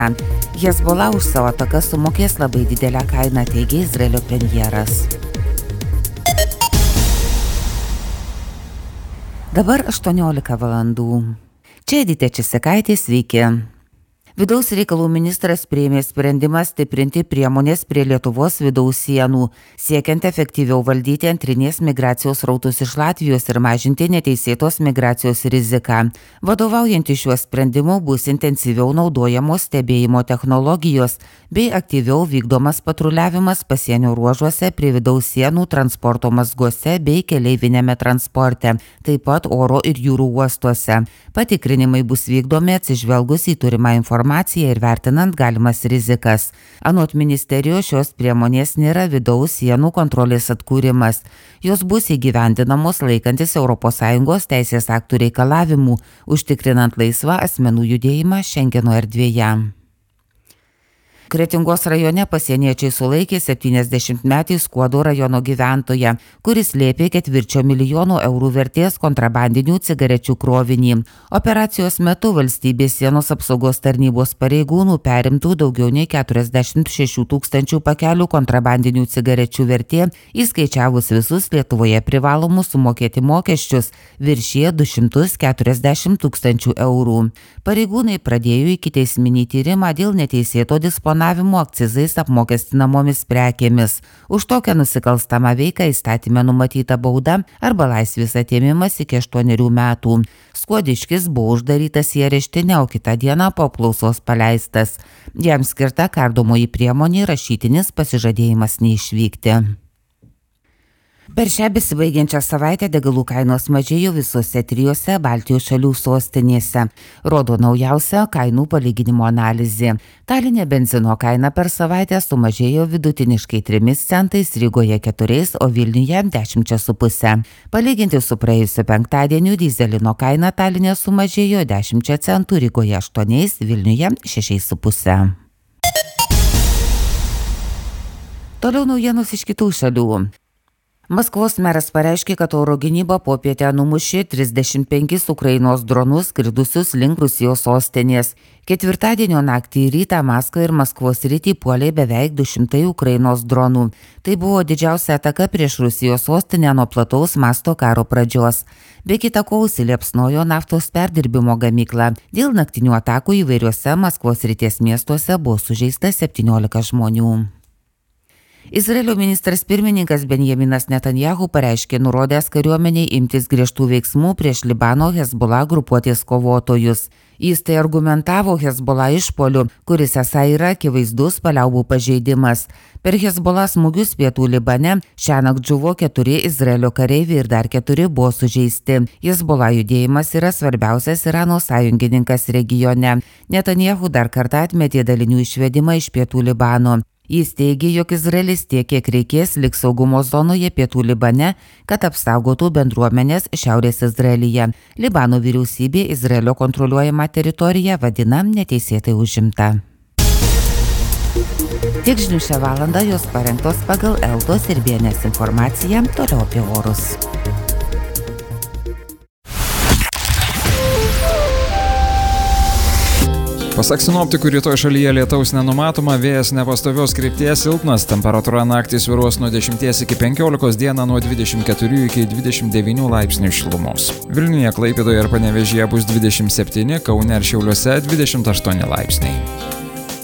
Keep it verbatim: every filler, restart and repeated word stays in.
Hezbollah už savo ataką sumokės labai didelę kainą, teigia Izraelio premjeras. Dabar aštuoniolika valandų. Čia Edita Česekaitė, sveiki. Vidaus reikalų ministras priėmė sprendimą stiprinti priemonės prie Lietuvos vidaus sienų, siekiant efektyviau valdyti antrinės migracijos srautus iš Latvijos ir mažinti neteisėtos migracijos riziką. Vadovaujant šiuo sprendimu bus intensyviau naudojamos stebėjimo technologijos bei aktyviau vykdomas patruliavimas pasienio ruožuose prie vidaus sienų transporto mazguose bei keleivinėme transporte, taip pat oro ir jūrų uostuose. Patikrinimai bus vykdomi atsižvelgus į turimą informaciją ir vertinant galimas rizikas. Anot ministerijos šios priemonės nėra vidaus sienų kontrolės atkūrimas. Jos bus įgyvendinamos laikantis Europos Sąjungos teisės aktų reikalavimų, užtikrinant laisvą asmenų judėjimą Šengeno erdvėje. Kretingos rajone pasieniečiai sulaikė septyniasdešimtmetį Skuodo rajono gyventoją, kuris slėpė ketvirčio milijono eurų vertės kontrabandinių cigarečių krovinį. Operacijos metu valstybės sienos apsaugos tarnybos pareigūnų perimtų daugiau nei keturiasdešimt šešių tūkstančių pakelių kontrabandinių cigarečių vertė, įskaičiavus visus Lietuvoje privalomus sumokėti mokesčius, viršė du šimtus keturiasdešimt tūkstančių eurų. Pareigūnai pradėjo ikiteisminį tyrimą dėl neteisėto disponavimo akcizais apmokestinamomis prekėmis. Už tokią nusikalstamą veiką įstatyme numatyta bauda arba laisvės atėmimas iki aštuonerių metų. Skuodiškis buvo uždarytas į areštinę, o kitą dieną po apklausos paleistas. Jam skirta kardomoji priemonė rašytinis pasižadėjimas neišvykti. Per šią besibaigiančią savaitę degalų kainos mažėjo visose trijose Baltijos šalių sostinėse, rodo naujausia kainų palyginimo analizė. Taline benzino kaina per savaitę sumažėjo vidutiniškai trimis centais, Rygoje keturiais, o Vilniuje dešimčia su puse. Palyginti su praėjusiu penktadieniu dyzelino kaina Taline sumažėjo dešimčia centų, Rygoje aštuoniais, Vilniuje šešiais su puse. Toliau naujienos iš kitų šalių. Maskvos meras pareiškė, kad oro gynyba popietę numušė trisdešimt penkis Ukrainos dronus skridusius link Rusijos sostinės. Ketvirtadienio naktį į rytą Maskvą ir Maskvos sritį puolė beveik du šimtai Ukrainos dronų. Tai buvo didžiausia ataka prieš Rusijos sostinę nuo plataus masto karo pradžios. Be kita ko užsiliepsnojo naftos perdirbimo gamykla. Dėl naktinių atakų įvairiuose Maskvos srities miestuose buvo sužeista septyniolika žmonių. Izraelio ministras pirmininkas Benjaminas Netanyahu pareiškė nurodęs kariuomeniai imtis griežtų veiksmų prieš Libano Hezbollah grupuotės kovotojus. Jis tai argumentavo Hezbollah išpuoliu, kuris esą yra akivaizdus paliaubų pažeidimas. Per Hezbollah smūgius pietų Libane šiąnakt žuvo keturi Izraelio kareiviai ir dar keturi buvo sužeisti. Hezbollah judėjimas yra svarbiausias Irano sąjungininkas regione. Netanyahu dar kartą atmetė dalinių išvedimą iš pietų Libano. Jis teigė, jog Izraelis tiek, kiek reikės, liks saugumo zonoje pietų Libane, kad apsaugotų bendruomenės Šiaurės Izraelyje. Libano vyriausybė Izraelio kontroliuojamą teritoriją vadina neteisėtai užimta. Tiek žinių šią valandą, jos parengtos pagal Eltos ir B N S informaciją, toliau apie orus. Pasak sinoptikų, rytoj šalyje lietaus nenumatoma, vėjas nepastovios krypties, silpnas, temperatūra naktį svyruos nuo dešimties iki penkiolikos, dieną nuo dvidešimt keturių iki dvidešimt devynių laipsnių šilumos. Vilniuje, Klaipėdoje ir Panevėžyje bus dvidešimt septyni, Kaune ir Šiauliuose dvidešimt aštuoni laipsniai.